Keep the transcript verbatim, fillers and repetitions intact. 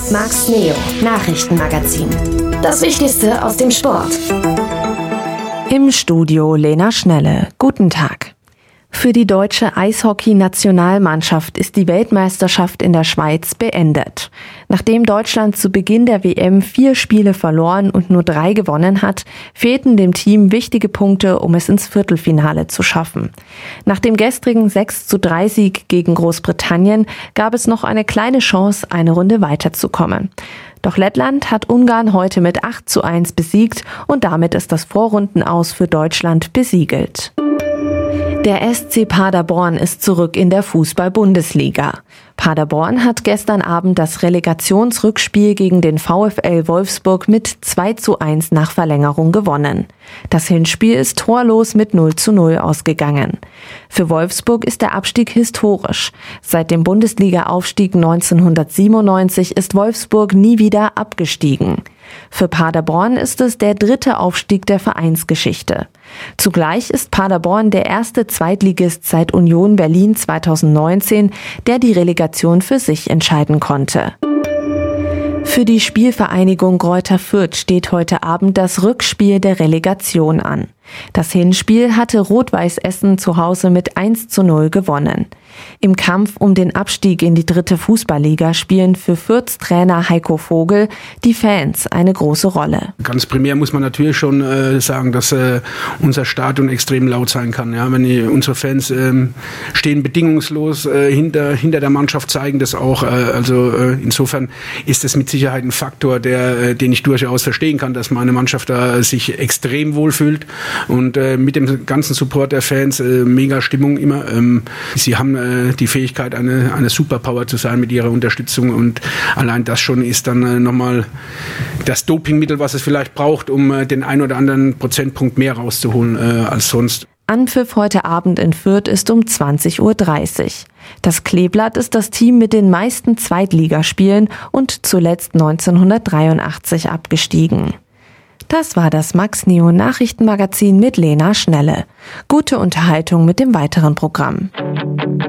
Max Neo Nachrichtenmagazin. Das Wichtigste aus dem Sport. Im Studio Lena Schnelle. Guten Tag. Für die deutsche Eishockey-Nationalmannschaft ist die Weltmeisterschaft in der Schweiz beendet. Nachdem Deutschland zu Beginn der W M vier Spiele verloren und nur drei gewonnen hat, fehlten dem Team wichtige Punkte, um es ins Viertelfinale zu schaffen. Nach dem gestrigen sechs zu drei Sieg gegen Großbritannien gab es noch eine kleine Chance, eine Runde weiterzukommen. Doch Lettland hat Ungarn heute mit acht zu eins besiegt und damit ist das Vorrundenaus für Deutschland besiegelt. Der S C Paderborn ist zurück in der Fußball-Bundesliga. Paderborn hat gestern Abend das Relegationsrückspiel gegen den VfL Wolfsburg mit zwei zu eins nach Verlängerung gewonnen. Das Hinspiel ist torlos mit null zu null ausgegangen. Für Wolfsburg ist der Abstieg historisch. Seit dem Bundesliga-Aufstieg neunzehnhundertsiebenundneunzig ist Wolfsburg nie wieder abgestiegen. Für Paderborn ist es der dritte Aufstieg der Vereinsgeschichte. Zugleich ist Paderborn der erste Zweitligist seit Union Berlin zweitausendneunzehn, der die Relegation für sich entscheiden konnte. Für die Spielvereinigung Greuther Fürth steht heute Abend das Rückspiel der Relegation an. Das Hinspiel hatte Rot-Weiß Essen zu Hause mit eins zu null gewonnen. Im Kampf um den Abstieg in die dritte Fußballliga spielen für Fürths Trainer Heiko Vogel die Fans eine große Rolle. Ganz primär muss man natürlich schon äh, sagen, dass äh, unser Stadion extrem laut sein kann. Ja? Wenn die, unsere Fans äh, stehen bedingungslos äh, hinter, hinter der Mannschaft, zeigen das auch. Äh, also äh, insofern ist das mit Sicherheit ein Faktor, der, äh, den ich durchaus verstehen kann, dass meine Mannschaft da äh, sich extrem wohlfühlt. Und äh, mit dem ganzen Support der Fans, äh, mega Stimmung immer. Ähm, sie haben äh, die Fähigkeit, eine, eine Superpower zu sein mit ihrer Unterstützung. Und allein das schon ist dann äh, nochmal das Dopingmittel, was es vielleicht braucht, um äh, den ein oder anderen Prozentpunkt mehr rauszuholen äh, als sonst. Anpfiff heute Abend in Fürth ist um zwanzig Uhr dreißig. Das Kleeblatt ist das Team mit den meisten Zweitligaspielen und zuletzt neunzehnhundertdreiundachtzig abgestiegen. Das war das Max Neo Nachrichtenmagazin mit Lena Schnelle. Gute Unterhaltung mit dem weiteren Programm.